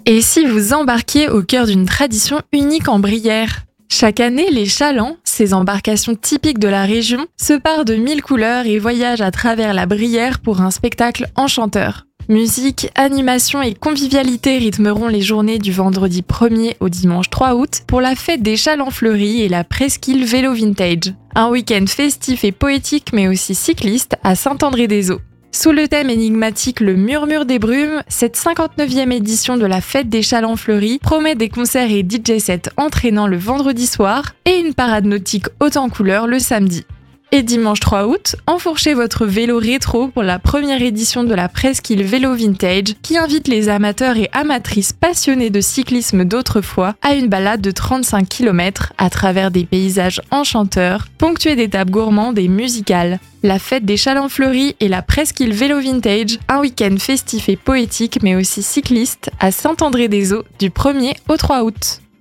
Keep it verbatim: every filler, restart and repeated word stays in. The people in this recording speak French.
Et si vous embarquiez au cœur d'une tradition unique en Brière ? Chaque année, les chalands, ces embarcations typiques de la région, se parent de mille couleurs et voyagent à travers la Brière pour un spectacle enchanteur. Musique, animation et convivialité rythmeront les journées du vendredi premier au dimanche trois août pour la fête des Chalands Fleuris et la presqu'île Vélo Vintage. Un week-end festif et poétique mais aussi cycliste à Saint-André-des-Eaux. Sous le thème énigmatique Le Murmure des Brumes, cette cinquante-neuvième édition de la fête des Chalands Fleuris promet des concerts et D J sets entraînants le vendredi soir et une parade nautique haute en couleurs le samedi. Et dimanche trois août, enfourchez votre vélo rétro pour la première édition de la presqu'île Vélo Vintage qui invite les amateurs et amatrices passionnés de cyclisme d'autrefois à une balade de trente-cinq kilomètres à travers des paysages enchanteurs, ponctués d'étapes gourmandes et musicales. La fête des Chalands Fleuris et la presqu'île Vélo Vintage, un week-end festif et poétique mais aussi cycliste à Saint-André-des-Eaux du premier au trois août.